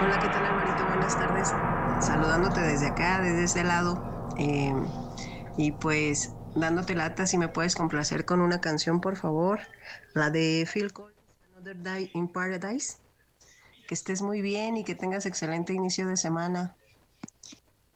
Hola, ¿qué tal, Alvarito? Buenas tardes. Saludándote desde acá, desde este lado. eh, y pues dándote lata si me puedes complacer con una canción, por favor. La de Phil Collins, Another Day in Paradise. Que estés muy bien y que tengas excelente inicio de semana.